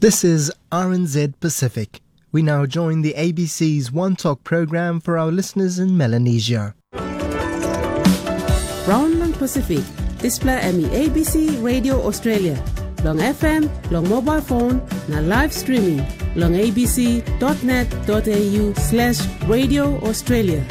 This is RNZ Pacific. We now join the ABC's One Talk program for our listeners in Melanesia. Round ng Pacific, display ami ABC Radio Australia. Long FM, long mobile phone, na live streaming. Long abc.net.au/Radio Australia.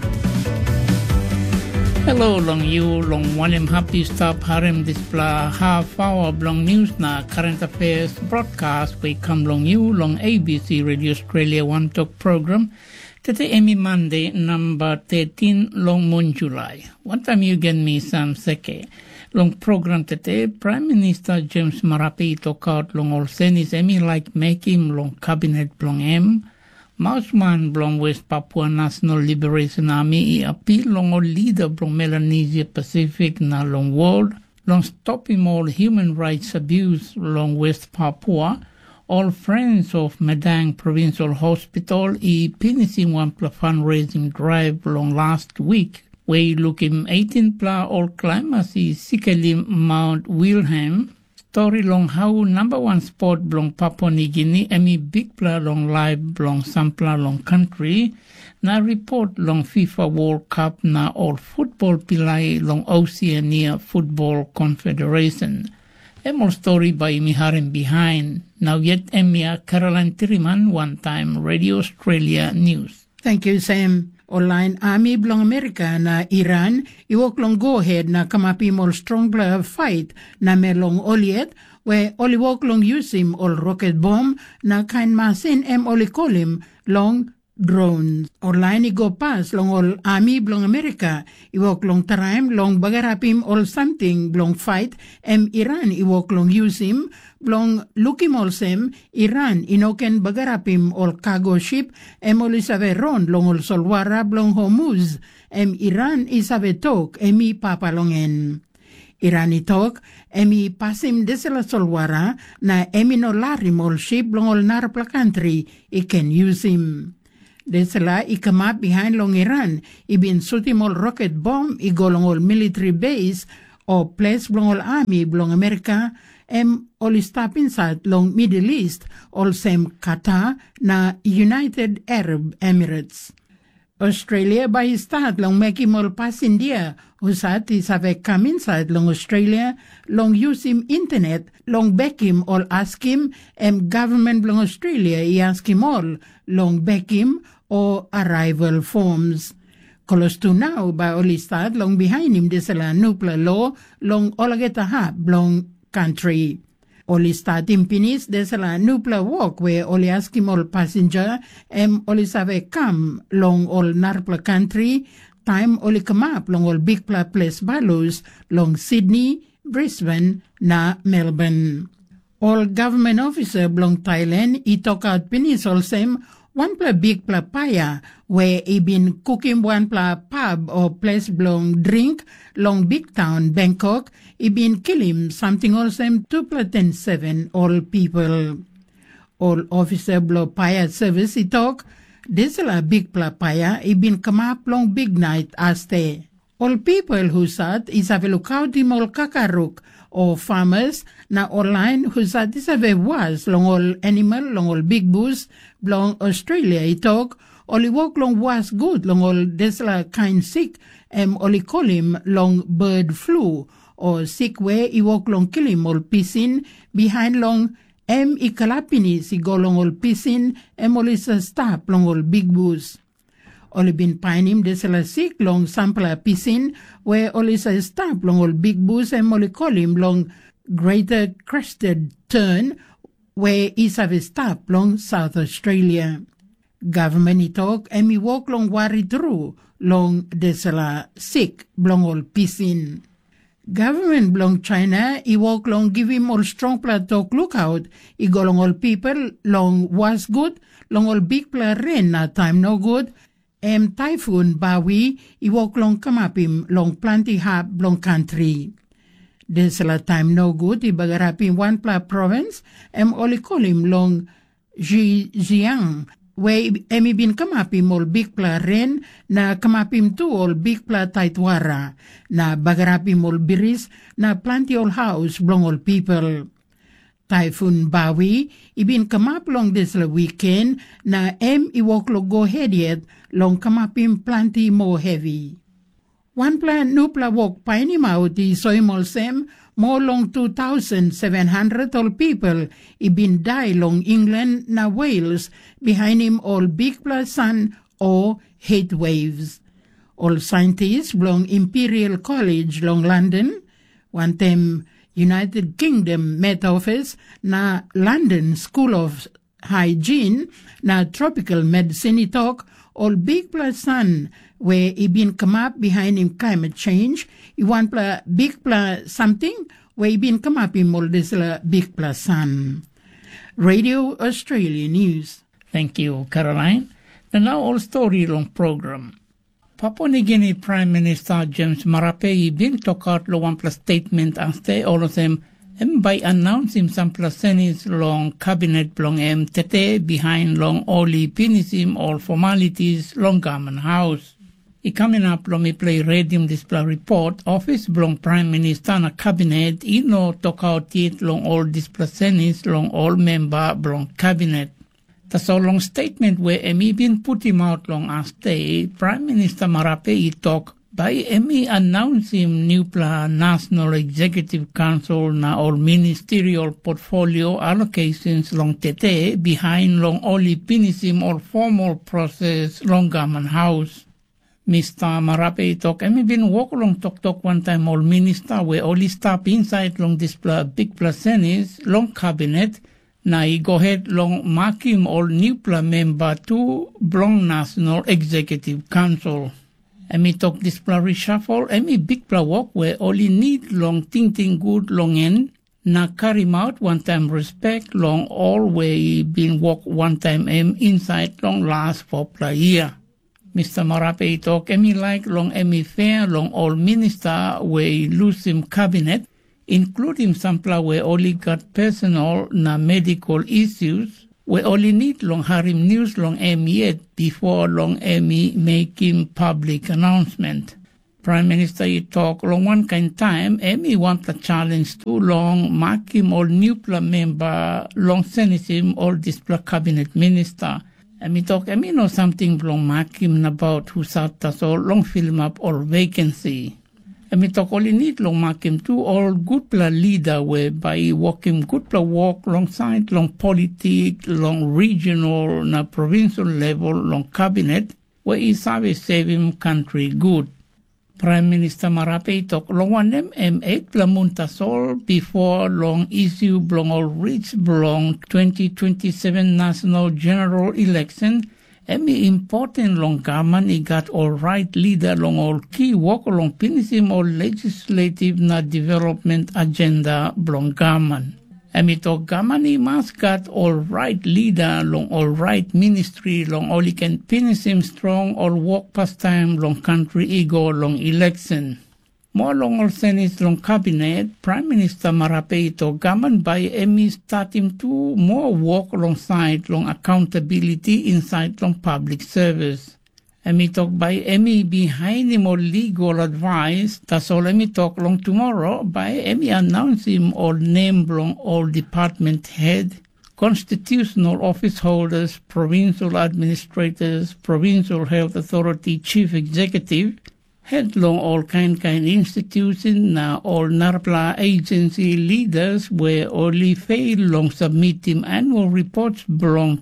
Hello, long you, long William Happy Stop Harem display half hour long news na current affairs broadcast we come long you, long ABC Radio Australia One Talk program. Today Emmy Monday number 13 long moon July. One time you get me some seke. Long program today, Prime Minister James Marape talk out long all senis Emmy like make him long cabinet long M. Mausman blong West Papua National Liberation Army I appeal long all leader blong Melanesia Pacific na long world long stopping all human rights abuse long West Papua. All friends of Madang Provincial Hospital I finishing one fundraising drive long last week. We looking 18 pla all climbers I Sikali Mount Wilhelm. Story long how number one sport belong Papua New Guinea emi big pla long live belong sampla long country na report long FIFA World Cup na all football pilai long Oceania Football Confederation. More story by Miharin behind. Now yet Emia Caroline Tiriman one time Radio Australia News. Thank you, Sam. Online Army belong America na Iran, iwok long go ahead na kamapi mol strong fight na melong oliet, where oliwok long use him all rocket bomb na kain masin olikolim long drones. Online go pass long all Army belong America, iwok long tarim long bagarapim all something belong fight Iran iwok long use him blong lukim all sem Iran inoken bagarapim all cargo ship ol isave ron long all solwara blong Hormuz Iran isave tok papalongen. Iran itok pasim desela solwara na no larim all ship blong all narpla country can use him. Desala ikamap behind long Iran ibin sutim all rocket bomb igolong all military base o place blong all army blong America all stop inside long Middle East all same Qatar na United Arab Emirates. Australia by start long make him all pass India usat is have come inside long Australia long use him internet long back him all ask him government long Australia he ask him all long back him or arrival forms. Close to now by only start long behind him desala nuclear law long olageta hab long country. Only start in Pinis desala nuclear walk where only ask him all passenger only save come long all narpla country time only come up long all big place balus long Sydney, Brisbane na Melbourne. All government officer belong Thailand I talk out Pinis all same one big paya where he been cooking one pub or place belong drink long big town Bangkok he been kill him something also 2+10 all people. All officer blow paya service he talk this is a big paya he been come up long big night aste. All people who sat is have a look out him all kakaruk or farmers na online who sat is have a was long all animal long all big booze long Australia he talk only walk long was good long all desla kind sick only call him long bird flu or sick way he walk long kill him all pissin behind long ikalapinis he go long all pissin only stop long all big booze. Only been pine him desla sick long sample pissin where only stop long all big booze only call him long greater crested tern where is have a stop long South Australia. Government he talk he walk long worry through long desala sick long all pissin. Government belong China he walk long give him all strong talk lookout he go long all people long was good long all big rain na time no good typhoon Bawi he walk long come up him long plenty hab long country. This time no good, he bagarapin one province, only call him long Zhejiang, where he been come up him all big rain, na come up him too all big taitwara, na bagarapin all biris, na plenty all house, belong all people. Typhoon Bawi ibin kamap long this weekend na iwok lo go head yet long kamapim plenty more heavy. One plant nupla wok paini mauti soimol sem more long 2,700 all people ibin die long England na Wales behind him all big plus sun or heat waves. All scientists long Imperial College long London, one time United Kingdom Met Office na London School of Hygiene na Tropical Medicine talk all big plus sun where he been come up behind him climate change. He want big plus something where he been come up in all this big plus sun. Radio Australia News. Thank you, Caroline. And now all story long program. Papua New Guinea Prime Minister James Marape bin talk out lo one plus statement after all of them by announcing some placenis long cabinet long tete behind long oli pinisim all formalities long Government House. I coming up long me play radium display report office long Prime Minister na cabinet no talk out it long all displacenis long all member long cabinet. That's a long statement where Emi been put him out long after Prime Minister Marape talk by Emi announcing new plan National Executive Council na all ministerial portfolio allocations long tete behind long only pinisim or formal process long Government House. Mr. Marape talk Emi been walk along talk one time all minister where only stop inside long this big placenis long cabinet. Na I go ahead long mark him all new member to Blong National Executive Council. Emi talk this reshuffle, emi big walk where only need long ting good long end. Na carry him out one time respect long all where been walk one time inside long last for year. Mr. Marape talk emi like long emi fair long all minister where lose him cabinet. Including some where only got personal na medical issues, where only need long harim news long yet before long making public announcement. Prime Minister he talk long one kind time want the challenge too long mark him all new member long send him all this cabinet minister. Talk know something long mark him about who sat us all long fill him up all vacancy. Talk only need long mark him too all good leader whereby walking good walk alongside long politics, long regional na provincial level long cabinet where he service save him country good. Prime Minister Marape talk long one them 8 muntasol before long issue long all reach long 2027 national general election. Important long government, he got all right leader long all key work along pinisim all legislative na development agenda long government. Talk government he must got all right leader long all right ministry long all he can pinisim strong all work past time long country ego long election. More long all Senate long cabinet, Prime Minister Marape to government by starting to more work alongside long accountability inside long public service. Talk by behind him all legal advice. That's all talk long tomorrow by announce him all name long all department head, constitutional office holders, provincial administrators, provincial health authority chief executive, head long all kind institution na all NARPLA agency leaders where only fail long submit him annual reports belong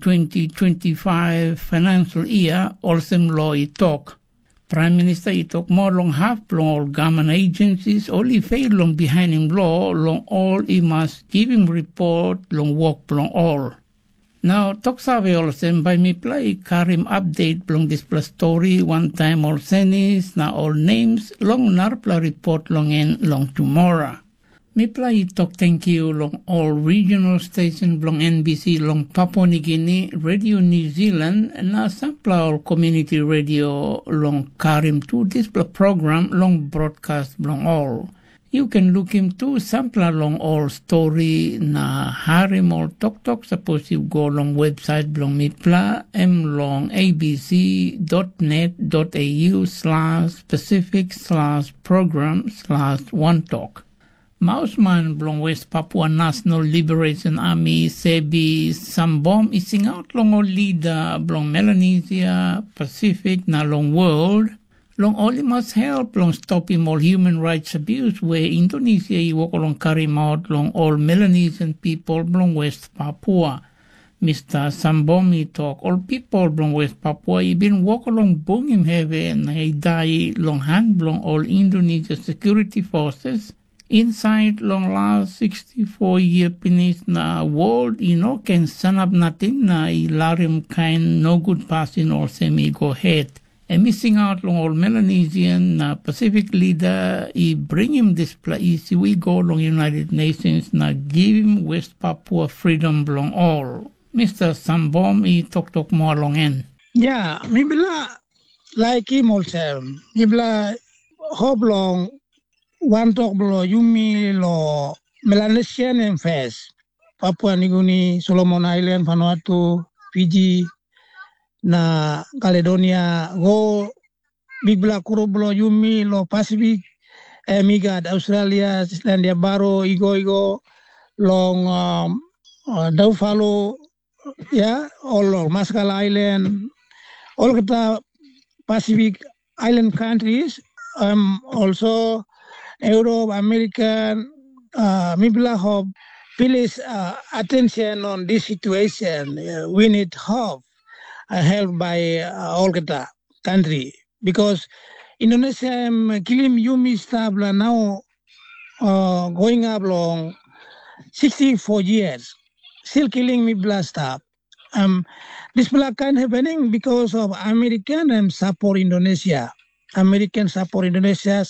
2025 financial year also law talk. Prime Minister talk more long half long all government agencies only fail long behind him law long all he must give him report long work long all. Now, talk sabi also by me play Karim update long this plus story one time all senis na all names long NARPLA report long and long tomorrow. Me play talk thank you long all regional station long NBC long Papua New Guinea, Radio New Zealand na sampla all community radio long Karim to this program long broadcast long all. You can look him to sample along all story na harim or tok suppose you go along website belong mipla mlongabc.net.au/specific/program/one talk. Mausman blong West Papua National Liberation Army sebi sambom ising out long all leader blong Melanesia, Pacific na long world. Long only must help long stopping all human rights abuse where Indonesia I walk along carry out long all Melanesian people blong West Papua. Mr. Sambomi talk all people blong West Papua I been walk along bungim heaven he die long hand blong all Indonesia security forces inside long last 64-year pinis na world can stand up nothing na ilarim kind no good passing or semi go ahead. And missing out long all Melanesian Pacific leader, he bring him this place. We go long United Nations na give him West Papua freedom long all. Mr. Sambom, he talk more long end. Yeah, mibla like him also. Mibla hope long one talk below Yumi lo Melanesian and face. Papua New Guinea, Solomon Island, Vanuatu, Fiji. Na Caledonia go big black kurublo Yumi lo Pacific migad Australia Selandia Baru igo long Daufalo all Mascal Island all kita Pacific Island countries also Europe American mibla hope please attention on this situation we need hope helped by all the country because Indonesia killing Yumi stuff now going up long 64 years still killing me blast up. This black kind happening because of American support Indonesia. American support Indonesia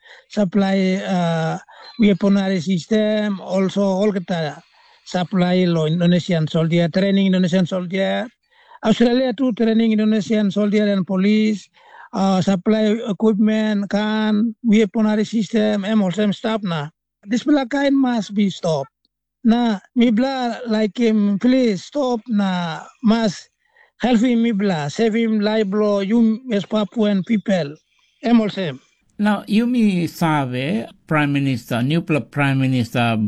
supply weaponry system also all the supply lo Indonesian soldier training Indonesian soldier. Australia too training Indonesian soldier and police, supply equipment, weaponry system, all same stuff na. This black kind must be stopped. Na mibla like him, please stop na must help him mibla, save him life lo you West Papuan people. All same. Now, Yumi Save, Prime Minister, new Prime Minister